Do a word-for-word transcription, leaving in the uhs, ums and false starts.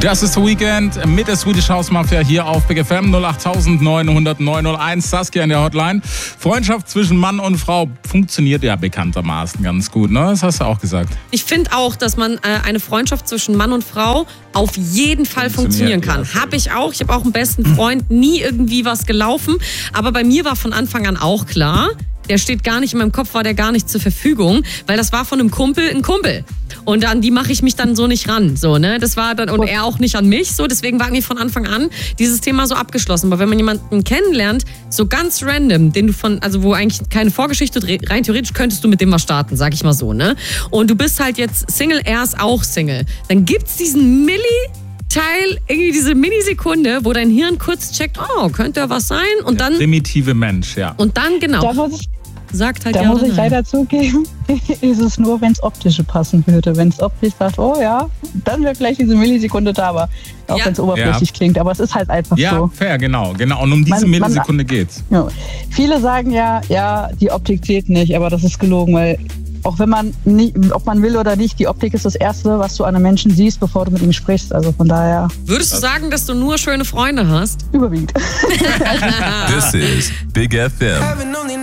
Das ist The Weekend mit der Swedish House Mafia hier auf Big F M null acht neun null null neun null eins. Saskia in der Hotline. Freundschaft zwischen Mann und Frau funktioniert ja bekanntermaßen ganz gut, ne? Das hast du auch gesagt. Ich finde auch, dass man äh, eine Freundschaft zwischen Mann und Frau auf jeden Fall funktionieren kann. Ja, habe ich auch. Ich habe auch einen besten Freund, nie irgendwie was gelaufen. Aber bei mir war von Anfang an auch klar, der steht gar nicht in meinem Kopf, war der gar nicht zur Verfügung, weil das war von einem Kumpel ein Kumpel. Und an die mache ich mich dann so nicht ran, so, ne? Das war dann, und er auch nicht an mich, so. Deswegen war mir von Anfang an dieses Thema so abgeschlossen. Aber wenn man jemanden kennenlernt, so ganz random, den du von, also wo eigentlich keine Vorgeschichte, rein theoretisch könntest du mit dem was starten, sag ich mal so, ne? Und du bist halt jetzt Single, er ist auch Single. Dann gibt's diesen Milli Teil, irgendwie diese Minisekunde, wo dein Hirn kurz checkt, oh, könnte ja was sein, und Der dann... primitive Mensch, ja. Und dann, genau, Da muss ich, sagt halt da ja muss oder ich nein. leider zugeben, ist es nur, wenn es optisch passen würde. Wenn es optisch passt, oh ja, dann wäre vielleicht diese Millisekunde da, aber auch Ja. wenn es oberflächlich Ja. klingt. Aber es ist halt einfach Ja, so. fair, genau. genau. Und um diese Man- man- Millisekunde geht's. Ja. Viele sagen ja, ja, die Optik zählt nicht, aber das ist gelogen, weil auch wenn man, nie, ob man will oder nicht, die Optik ist das Erste, was du an einem Menschen siehst, bevor du mit ihm sprichst. Also von daher Würdest du sagen, dass du nur schöne Freunde hast? überwiegend. This is Big F M.